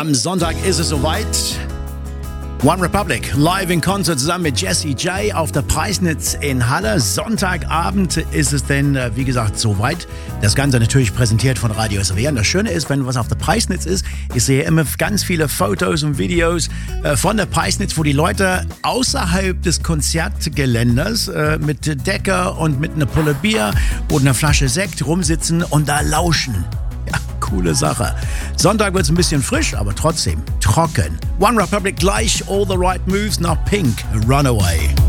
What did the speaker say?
Am Sonntag ist es soweit. One Republic live in Concert zusammen mit Jesse J auf der Preisnitz in Halle. Sonntagabend ist es denn, wie gesagt, soweit. Das Ganze natürlich präsentiert von Radio SRW. Und das Schöne ist, wenn was auf der Preisnitz ist, ich sehe immer ganz viele Fotos und Videos von der Preisnitz, wo die Leute außerhalb des Konzertgeländers mit Decke und mit einer Pulle Bier oder einer Flasche Sekt rumsitzen und da lauschen. Ja, coole Sache. Sonntag wird es ein bisschen frisch, aber trotzdem trocken. One Republic gleich, All the Right Moves nach Pink, Runaway.